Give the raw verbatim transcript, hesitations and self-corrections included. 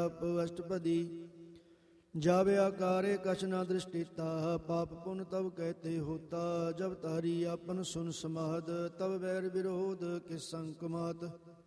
जाप अष्टपदी। जावे आकारे कछ न दृष्टिता, पाप पुन तब कहते होता। जब तारी आपन सुन समाद, तब बैर विरोध किस संक मात।